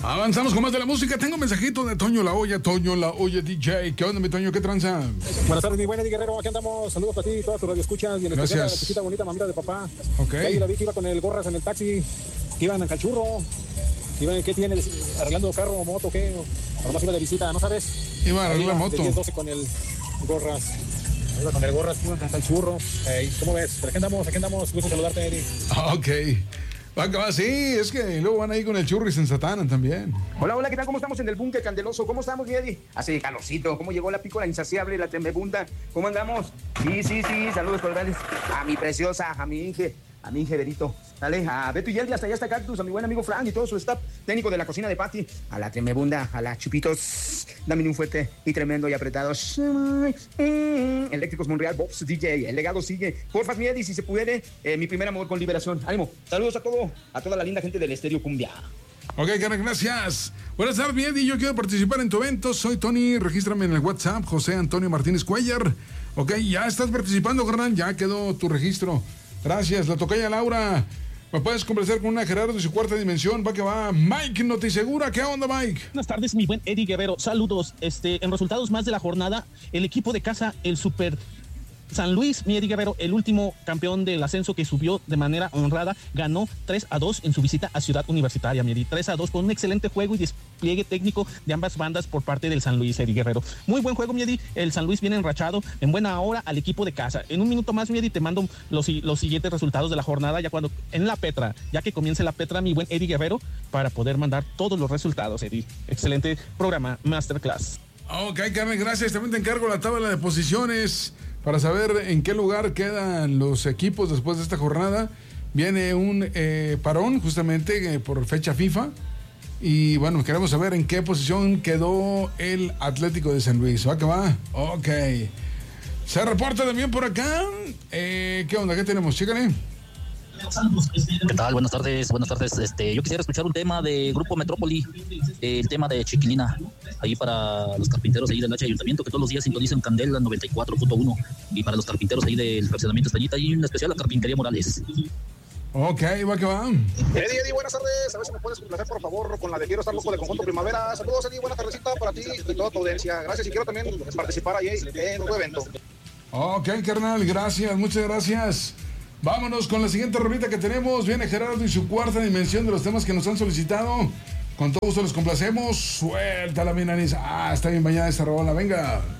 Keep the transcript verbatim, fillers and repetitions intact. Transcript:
Avanzamos con más de la música. Tengo un mensajito de Toño La Olla, Toño La Olla D J. ¿Qué onda, mi Toño? ¿Qué tranza? Buenas tardes, mi buena Eddie Guerrero. Aquí andamos. Saludos para ti y todas tus radioescuchas. Y en especial a la chiquita bonita mamita de papá. Ok. Ahí la vi que iba con el Gorras en el taxi. Que iban al Cachurro. Que iban, ¿qué tiene? ¿Arreglando carro o moto? ¿Qué? O nomás iba de visita, ¿no sabes? Iba a arreglar moto. De diez doce con el Gorras. Iba con el Gorras, iban al Cachurro. Hey, ¿cómo ves? Aquí andamos, aquí andamos. Gusto saludarte, Eddie. Ok. Va a acabar, sí, es que luego van ahí con el Churris en Satana también. Hola, hola, ¿qué tal? ¿Cómo estamos en el búnker candeloso? ¿Cómo estamos, mi Eddie? Hace calorcito. ¿Cómo llegó la pícola insaciable, la tremebunda? ¿Cómo andamos? Sí, sí, sí, saludos cordiales a mi preciosa, a mi Inge, a mi Inge Berito. Dale, a Beto y Yeldi, hasta allá está Cactus, a mi buen amigo Frank y todo su staff técnico de la cocina de Patty, a la tremebunda, a la Chupitos, dame un fuerte y tremendo y apretado. Eléctricos Monreal, Bobs D J, el legado sigue. Porfas, mi Eddie, si se puede, eh, mi primer amor con liberación. Ánimo, saludos a todo, a toda la linda gente del Estéreo Cumbia. Ok, Karen, gracias. Buenas tardes, mi Eddie. Yo quiero participar en tu evento. Soy Tony. Regístrame en el WhatsApp, José Antonio Martínez Cuellar. Ok, ya estás participando, carnal. Ya quedó tu registro. Gracias. La tocaya Laura. ¿Me puedes conversar con una Gerardo de su cuarta dimensión? Va que va. Mike, no te segura. ¿Qué onda, Mike? Buenas tardes, mi buen Eddie Guerrero. Saludos. Este, en resultados más de la jornada, el equipo de casa, el Super San Luis, mi Eddie Guerrero, el último campeón del ascenso que subió de manera honrada, ganó tres a dos en su visita a Ciudad Universitaria, mi Eddie. tres a dos con un excelente juego y despliegue técnico de ambas bandas por parte del San Luis, Eddie Guerrero. Muy buen juego, mi Eddie. El San Luis viene enrachado en buena hora al equipo de casa. En un minuto más, mi Eddie, te mando los, los siguientes resultados de la jornada, ya cuando en la Petra, ya que comience la Petra, mi buen Eddie Guerrero, para poder mandar todos los resultados, Eddie. Excelente programa, Masterclass. Ok, Carmen, gracias. También te encargo la tabla de posiciones para saber en qué lugar quedan los equipos después de esta jornada. Viene un eh, parón justamente eh, por fecha FIFA. Y bueno, queremos saber en qué posición quedó el Atlético de San Luis. ¿Va que va? Ok. Se reporta también por acá. Eh, ¿Qué onda? ¿Qué tenemos? Chícale. ¿Qué tal? Buenas tardes, buenas tardes. Este, yo quisiera escuchar un tema de Grupo Metrópoli, el tema de Chiquilina, ahí para los carpinteros ahí del H Ayuntamiento, que todos los días sintonizan Candela noventa y cuatro punto uno, y para los carpinteros ahí del fraccionamiento Estañita, y en especial la Carpintería Morales. Ok, va que va. Eddie, Eddie, buenas tardes. A ver si me puedes complacer, por favor, con la de Quiero Estar Loco de Conjunto Primavera. Saludos, Eddie, buena tardecita para ti y toda tu audiencia. Gracias, y quiero también participar ahí en tu evento. Ok, carnal, gracias, muchas gracias. Vámonos con la siguiente rolita que tenemos. Viene Gerardo y su cuarta dimensión de los temas que nos han solicitado. Con todo gusto los complacemos. Suéltala, mi nanis. Ah, está bien bañada esta rola, venga.